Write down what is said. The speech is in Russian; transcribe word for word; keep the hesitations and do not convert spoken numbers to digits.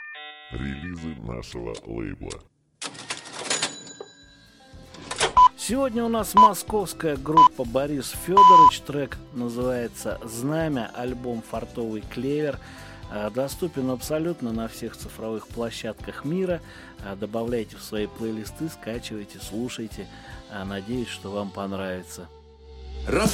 Релизы нашего лейбла. Сегодня у нас московская группа Борис Федорович. Трек называется «Знамя», альбом «Фартовый клевер». Доступен абсолютно на всех цифровых площадках мира. Добавляйте в свои плейлисты, скачивайте, слушайте. Надеюсь, что вам понравится.